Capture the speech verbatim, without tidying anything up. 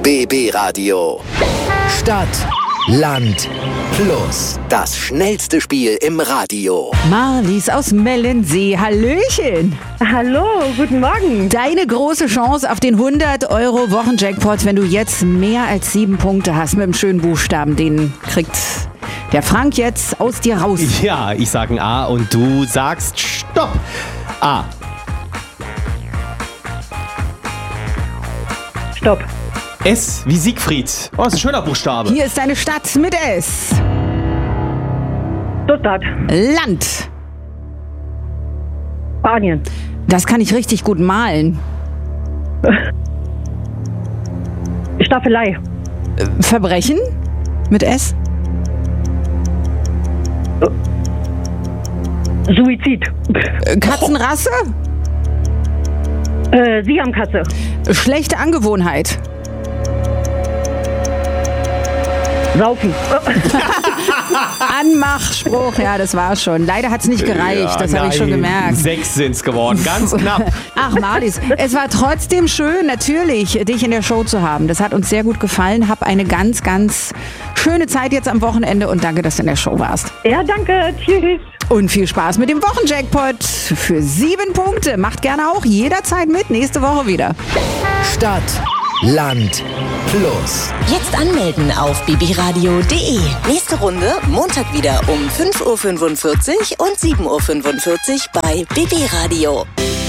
B B Radio. Stadt, Land, Plus. Das schnellste Spiel im Radio. Marlies aus Mellensee, hallöchen. Hallo, guten Morgen. Deine große Chance auf den hundert Euro Wochenjackpot, wenn du jetzt mehr als sieben Punkte hast mit einem schönen Buchstaben. Den kriegt der Frank jetzt aus dir raus. Ja, ich sag ein A und du sagst Stopp. A. Stopp. S wie Siegfried. Oh, das ist ein schöner Buchstabe. Hier ist deine Stadt mit S. Stuttgart. Land. Spanien. Das kann ich richtig gut malen. Staffelei. Verbrechen mit S. Suizid. Katzenrasse. Äh, Siamkatze. Schlechte Angewohnheit. Saufen. Anmachspruch, ja, das war schon. Leider hat es nicht gereicht, Ja, das habe ich schon nein, gemerkt. Sechs sind's geworden, ganz knapp. Ach, Marlies, es war trotzdem schön, natürlich, dich in der Show zu haben. Das hat uns sehr gut gefallen. Hab eine ganz, ganz schöne Zeit jetzt am Wochenende und danke, dass du in der Show warst. Ja, danke. Tschüss. Und viel Spaß mit dem Wochenjackpot für sieben Punkte. Macht gerne auch jederzeit mit, nächste Woche wieder. Stadt, Land, Plus. Jetzt anmelden auf b b radio punkt d e. Nächste Runde Montag wieder um fünf Uhr fünfundvierzig und sieben Uhr fünfundvierzig bei B B Radio.